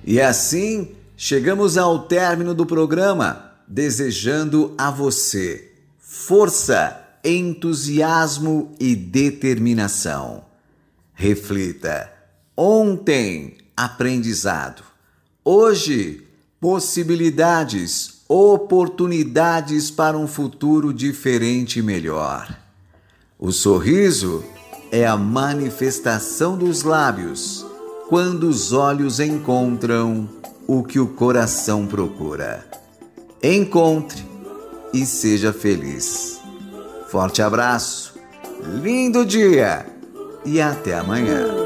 E assim, chegamos ao término do programa, desejando a você força, entusiasmo e determinação. Reflita. Ontem, aprendizado. Hoje, possibilidades, oportunidades para um futuro diferente e melhor. O sorriso é a manifestação dos lábios quando os olhos encontram o que o coração procura. Encontre e seja feliz. Forte abraço, lindo dia e até amanhã.